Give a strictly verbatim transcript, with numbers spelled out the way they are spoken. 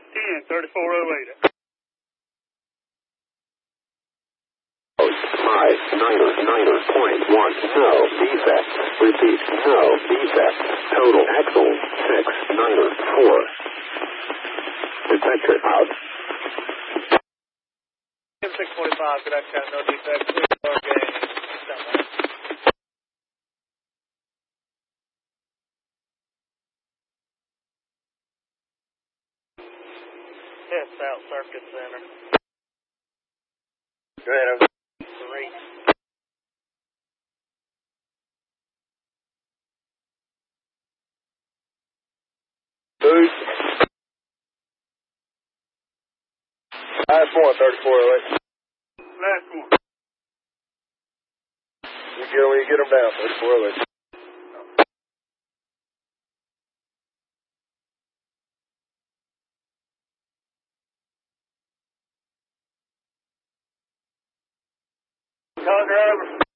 ten, thirty-four oh eight. five, niner, niner point one, no defect. Repeat, no defect. Total axle, six, niner, four. Detector out. six forty-five, good afternoon, no defect. Okay. Yes, South Circuit Center. Go ahead, over. Three. Boost. Last one, thirty-four oh eight. Last one. You get them when you get them down, thirty-four oh eight. Call driver.